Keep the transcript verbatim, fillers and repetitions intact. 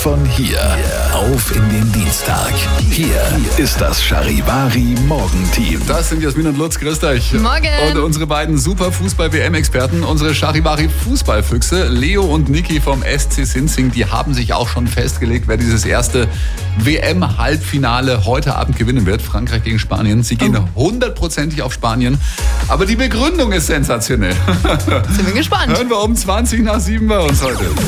von hier auf in den Dienstag. Hier ist das Charivari Morgenteam. Das sind Jasmin und Lutz, grüßt euch. Morgen. Und unsere beiden super Fußball-W M-Experten, unsere Charivari Fußballfüchse, Leo und Niki vom S C Sinzing, die haben sich auch schon festgelegt, wer dieses erste W M-Halbfinale heute Abend gewinnen wird. Frankreich gegen Spanien. Sie gehen hundertprozentig auf Spanien. Aber die Begründung ist sensationell. Sind wir gespannt. Hören wir um zwanzig nach sieben bei uns heute.